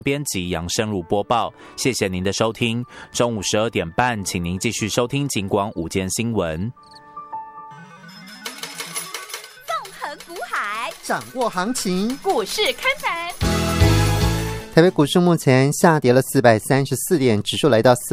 编辑杨生如播报，谢谢您的收听。中午12点半，请您继续收听警广午间新闻。 纵横股海， 掌握行情， 股市看盘。 台北股市目前下跌了434点，指数来到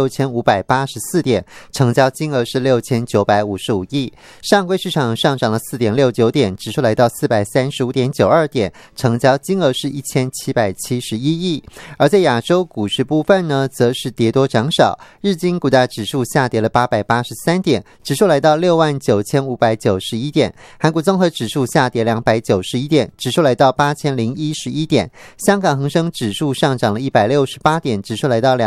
46584点，成交金额是6955亿。上柜市场上涨了4.69点，指数来到435.92点，成交金额是1771亿。而在亚洲股市部分呢，则是跌多涨少，日经股价指数下跌了883点，指数来到69591点，韩股综合指数下跌291点，指数来到8011点，香港恒生指数上涨了168点，指数来到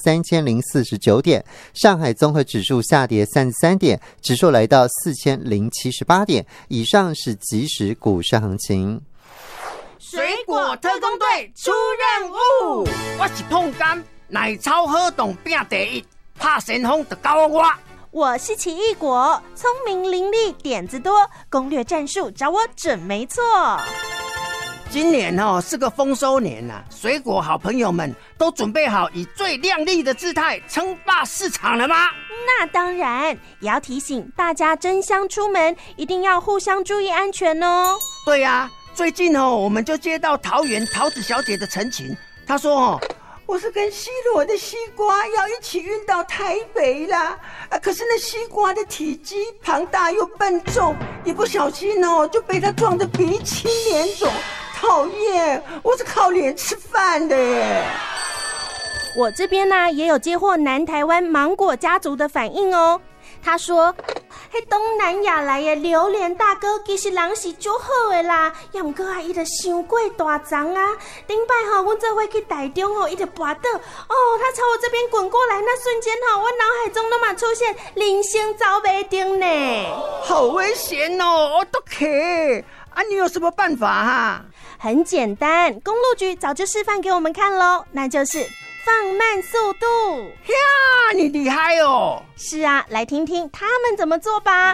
23049点，上海综合指数下跌33点，指数来到4078点。以上是即时股市行情。 水果特工队出任务，我是碰柑，奶超好动拼第一，拍旋风就交我。 我是奇异果，聪明伶俐，点子多，攻略战术找我准没错。 今年是个丰收年啊，水果好朋友们都准备好以最亮丽的姿态称霸市场了吗？ 那当然，也要提醒大家争相出门，一定要互相注意安全哦。 对啊，最近我们就接到桃园桃子小姐的陈情，她说我是跟西螺的西瓜要一起运到台北啦，可是那西瓜的体积庞大又笨重，一不小心就被它撞得鼻青脸肿。讨厌，我是靠脸吃饭的耶。 我这边呢也有接获南台湾芒果家族的反应哦。他说，东南亚来的榴莲大哥其实人是很好的啦，也不过他伤过大张啊。顶摆我做伙去台中他就滑倒，他朝我这边滚过来，那瞬间我脑海中都嘛出现人生走不定呢。 好危险哦，我都可你有什么办法啊？ 很简单，公路局早就示范给我们看咯，那就是放慢速度。 呀，你厉害哦！ 是啊，来听听他们怎么做吧。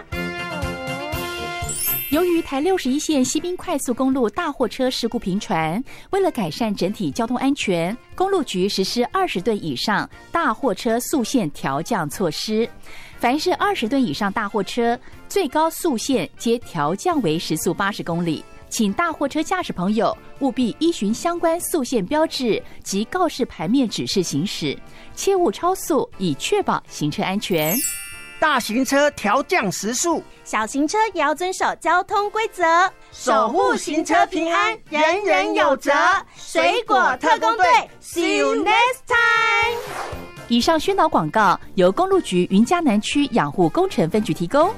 由于台61线西滨快速公路大货车事故频传，为了改善整体交通安全，公路局实施20吨以上大货车速限调降措施。凡是20吨以上大货车，最高速限皆调降为时速80公里。请大货车驾驶朋友务必依循相关速限标志及告示牌面指示行驶，切勿超速，以确保行车安全。 大型车调降时速， 小型车也要遵守交通规则， 守护行车平安，人人有责。水果特工队 ，See you next time。 以上宣导广告由公路局云嘉南区养护工程分局提供。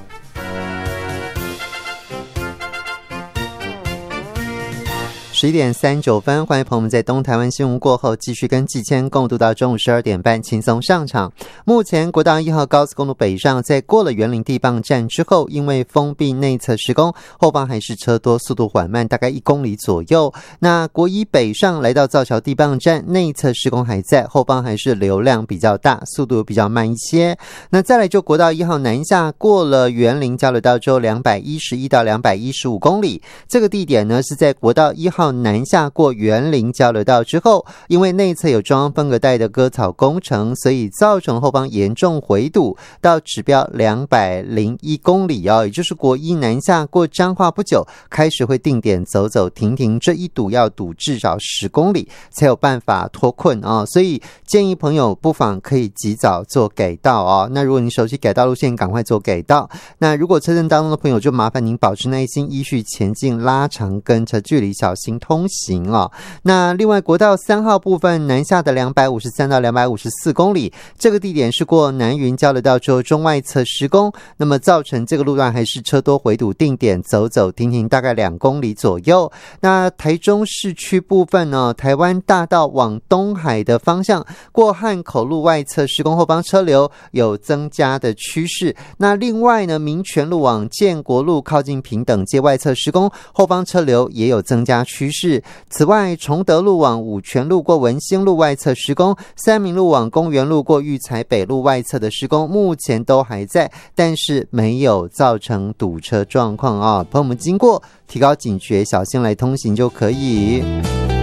11点39分，欢迎朋友们在东台湾新闻过后继续跟季谦共度到中午12点半，轻松上场。目前国道1号高速公路北上，在过了员林地磅站之后，因为封闭内侧施工，后方还是车多，速度缓慢，大概1公里左右。那国一北上来到造桥地磅站，内侧施工还在，后方还是流量比较大，速度比较慢一些。那再来就国道1号南下，过了员林交流道之后211到215公里，这个地点呢是在国道1号南下过员林交流道之后，因为内侧有中央分隔带的割草工程，所以造成后方严重回堵，到指标201公里也就是国一南下过彰化不久，开始会定点走走停停，这一堵要堵至少10公里才有办法脱困所以建议朋友不妨可以及早做改道那如果你熟悉改道路线，赶快做改道。那如果车阵当中的朋友，就麻烦您保持耐心，依序前进，拉长跟车距离，小心通行那另外国道3号部分南下的253到254公里，这个地点是过南云交流道之后中外侧施工，那么造成这个路段还是车多回堵，定点走走停停大概2公里左右。那台中市区部分台湾大道往东海的方向，过汉口路外侧施工，后方车流有增加的趋势。那另外呢，民权路往建国路靠近平等街外侧施工，后方车流也有增加趋势。此外，崇德路往五权路过文兴路外侧施工，三民路往公园路过育才北路外侧的施工目前都还在，但是没有造成堵车状况朋友们经过提高警觉，小心来通行就可以。